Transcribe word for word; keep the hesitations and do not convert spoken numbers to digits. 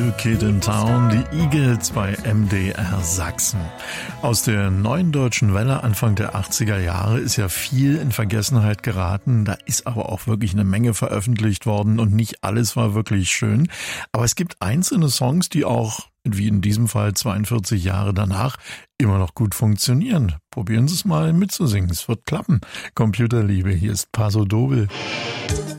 New Kid in Town, die Eagles bei M D R Sachsen. Aus der neuen deutschen Welle Anfang der achtziger Jahre ist ja viel in Vergessenheit geraten. Da ist aber auch wirklich eine Menge veröffentlicht worden und nicht alles war wirklich schön. Aber es gibt einzelne Songs, die auch, wie in diesem Fall zweiundvierzig Jahre danach, immer noch gut funktionieren. Probieren Sie es mal mitzusingen, es wird klappen. Computerliebe, hier ist Paso Doble.